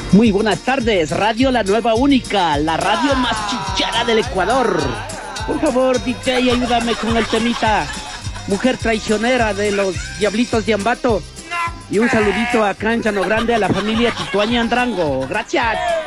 Muy buenas tardes, Radio La Nueva Única, la radio más chichara del Ecuador. Por favor, DJ, ayúdame con el temita Mujer Traicionera de los Diablitos de Ambato. Y un saludito acá en Llano Grande a la familia Tituaña Andrango. Gracias.